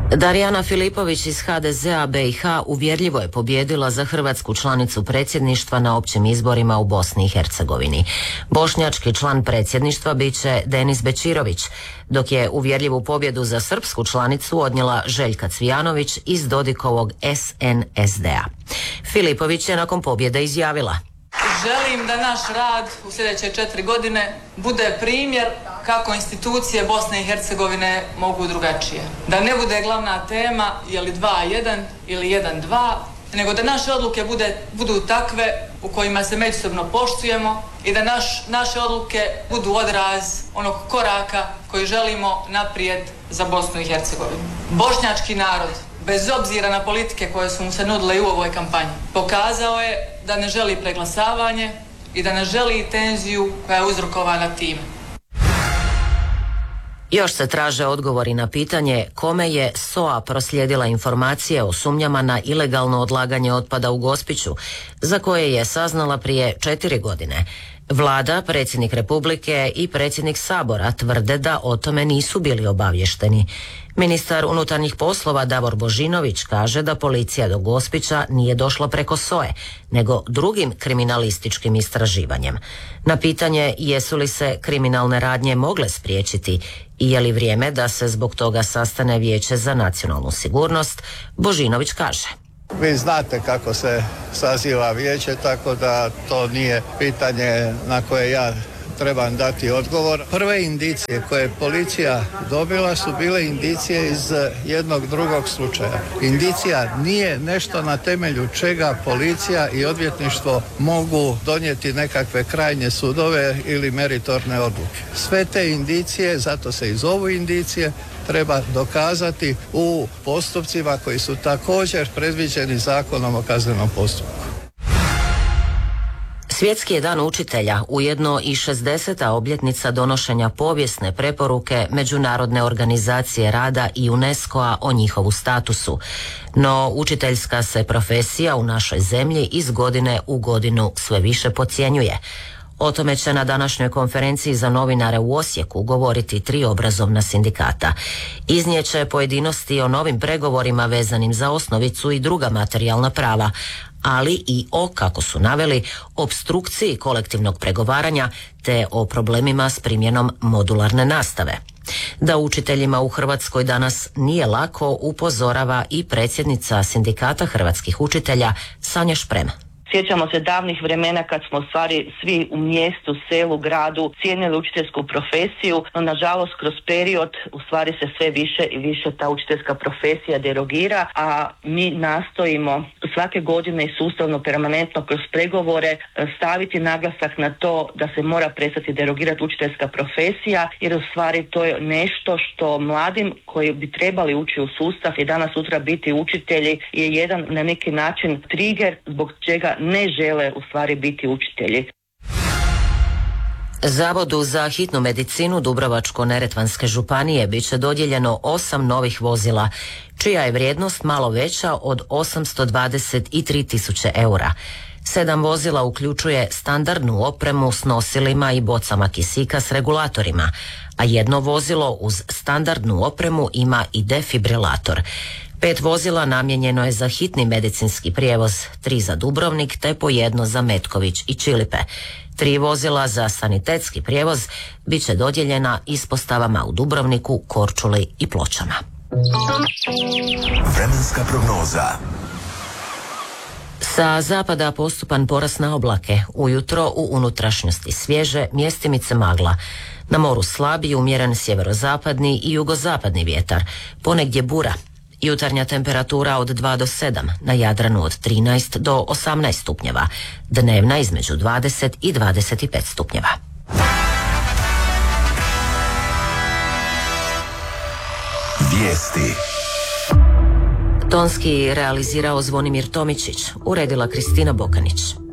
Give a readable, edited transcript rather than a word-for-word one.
Darijana Filipović iz HDZ-a BiH uvjerljivo je pobijedila za hrvatsku članicu predsjedništva na općim izborima u Bosni i Hercegovini. Bošnjački član predsjedništva bit će Denis Bečirović, dok je uvjerljivu pobjedu za srpsku članicu odnijela Željka Cvijanović iz Dodikovog SNSD-a. Filipović je nakon pobjede izjavila: Želim da naš rad u sljedeće 4 godine bude primjer kako institucije Bosne i Hercegovine mogu drugačije. Da ne bude glavna tema je li 2-1 ili 1-2, nego da naše odluke budu takve u kojima se međusobno poštujemo i da naše odluke budu odraz onog koraka koji želimo naprijed za Bosnu i Hercegovinu. Bošnjački narod, bez obzira na politike koje su mu se nudile i u ovoj kampanji, pokazao je da ne želi preglasavanje i da ne želi tenziju koja je uzrokovana time. Još se traže odgovori na pitanje kome je SOA proslijedila informacije o sumnjama na ilegalno odlaganje otpada u Gospiću, za koje je saznala prije 4 godine. Vlada, predsjednik Republike i predsjednik Sabora tvrde da o tome nisu bili obavješteni. Ministar unutarnjih poslova Davor Božinović kaže da policija do Gospića nije došla preko SOE, nego drugim kriminalističkim istraživanjem. Na pitanje jesu li se kriminalne radnje mogle spriječiti i je li vrijeme da se zbog toga sastane Vijeće za nacionalnu sigurnost, Božinović kaže: Vi znate kako se saziva vijeće, tako da to nije pitanje na koje ja trebam dati odgovor. Prve indicije koje je policija dobila su bile indicije iz jednog drugog slučaja. Indicija nije nešto na temelju čega policija i odvjetništvo mogu donijeti nekakve krajnje sudove ili meritorne odluke. Sve te indicije, zato se i zovu indicije, treba dokazati u postupcima koji su također predviđeni Zakonom o kaznenom postupku. Svjetski je dan učitelja, ujedno i 60. obljetnica donošenja povijesne preporuke Međunarodne organizacije rada i UNESCO-a o njihovu statusu. No, učiteljska se profesija u našoj zemlji iz godine u godinu sve više podcjenjuje. O tome će na današnjoj konferenciji za novinare u Osijeku govoriti 3 obrazovna sindikata. Iznijeće pojedinosti o novim pregovorima vezanim za osnovicu i druga materijalna prava, ali i o, kako su naveli, opstrukciji kolektivnog pregovaranja te o problemima s primjenom modularne nastave. Da učiteljima u Hrvatskoj danas nije lako, upozorava i predsjednica Sindikata hrvatskih učitelja Sanja Šprem. Sjećamo se davnih vremena kad smo u stvari svi u mjestu, selu, gradu cijenili učiteljsku profesiju, no nažalost kroz period u stvari se sve više i više ta učiteljska profesija derogira, a mi nastojimo svake godine i sustavno, permanentno kroz pregovore staviti naglasak na to da se mora prestati derogirati učiteljska profesija, jer u stvari to je nešto što mladim koji bi trebali ući u sustav i danas sutra biti učitelji je jedan na neki način trigger zbog čega ne žele u stvari biti učitelji. Zavodu za hitnu medicinu Dubrovačko-neretvanske županije bit će dodijeljeno 8 novih vozila, čija je vrijednost malo veća od 823.000 eura. 7 vozila uključuje standardnu opremu s nosilima i bocama kisika s regulatorima, a jedno vozilo uz standardnu opremu ima i defibrilator. 5 vozila namijenjeno je za hitni medicinski prijevoz, 3 za Dubrovnik te po 1 za Metković i Čilipe. 3 vozila za sanitetski prijevoz bit će dodijeljena ispostavama u Dubrovniku, Korčuli i Pločama. Vremenska prognoza. Sa zapada postupan porast na oblake, ujutro u unutrašnjosti svježe, mjestimice magla. Na moru slabi umjeren sjeverozapadni i jugozapadni vjetar, ponegdje bura. Jutarnja temperatura od 2 do 7, na Jadranu od 13 do 18 stupnjeva, dnevna između 20 i 25 stupnjeva. Vijesti. Tonski realizirao Zvonimir Tomičić, uredila Kristina Bokanić.